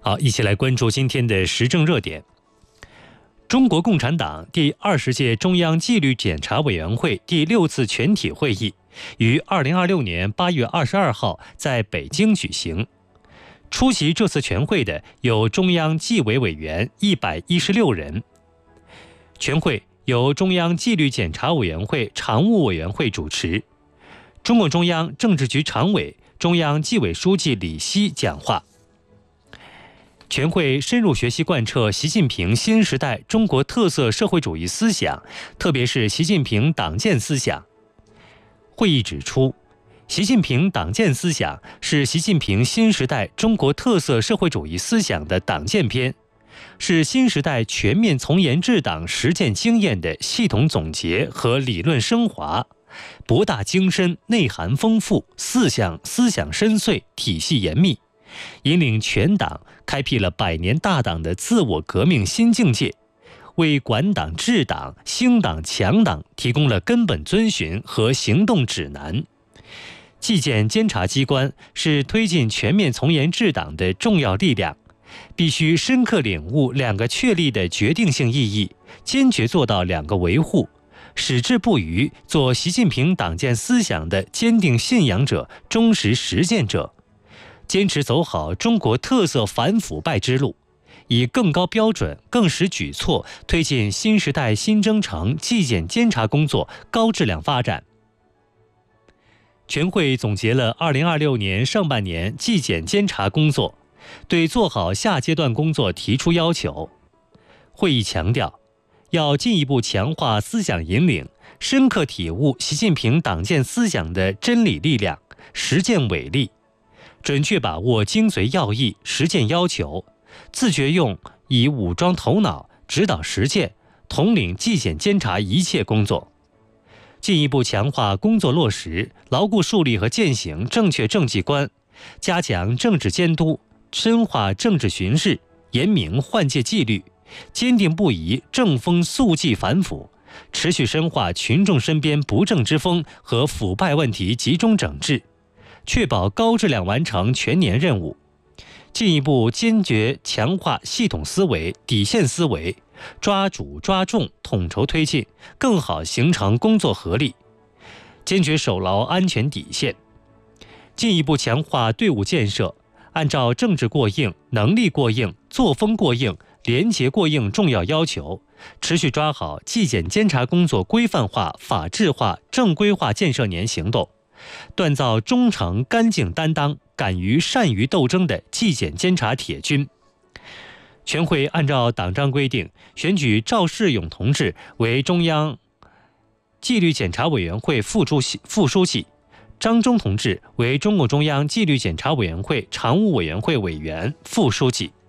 好，一起来关注今天的时政热点。中国共产党第20届中央纪律检查委员会第6次全体会议于2026年8月22号在北京举行。出席这次全会的有中央纪委委员116人。全会由中央纪律检查委员会常务委员会主持，中共中央政治局常委、中央纪委书记李希讲话。全会深入学习贯彻习近平新时代中国特色社会主义思想，特别是习近平党建思想。会议指出，习近平党建思想是习近平新时代中国特色社会主义思想的党建篇，是新时代全面从严治党实践经验的系统总结和理论升华，博大精深，内涵丰富，思想深邃，体系严密，引领全党开辟了100年大党的自我革命新境界，为管党治党、兴党强党提供了根本遵循和行动指南。纪检监察机关是推进全面从严治党的重要力量，必须深刻领悟2个确立的决定性意义，坚决做到2个维护，矢志不渝，做习近平党建思想的坚定信仰者、忠实实践者，坚持走好中国特色反腐败之路，以更高标准、更实举措推进新时代新征程纪检监察工作高质量发展。全会总结了2026年上半年纪检监察工作，对做好下阶段工作提出要求。会议强调，要进一步强化思想引领，深刻体悟习近平党建思想的真理力量、实践伟力，准确把握精髓要义、实践要求，自觉以武装头脑指导实践，统领纪检监察一切工作。进一步强化工作落实，牢固树立和践行正确政绩观，加强政治监督，深化政治巡视，严明换届纪律，坚定不移正风肃纪反腐，持续深化群众身边不正之风和腐败问题集中整治，确保高质量完成全年任务。进一步坚决强化系统思维、底线思维，抓主抓重，统筹推进，更好形成工作合力，坚决守牢安全底线。进一步强化队伍建设，按照政治过硬、能力过硬、作风过硬、廉洁过硬重要要求，持续抓好纪检监察工作规范化、法治化、正规化建设年行动，锻造忠诚、干净担当、敢于善于斗争的纪检监察铁军。全会按照党章规定，选举赵世勇同志为中央纪律检查委员会副书记，张忠同志为中共中央纪律检查委员会常务委员会委员、副书记。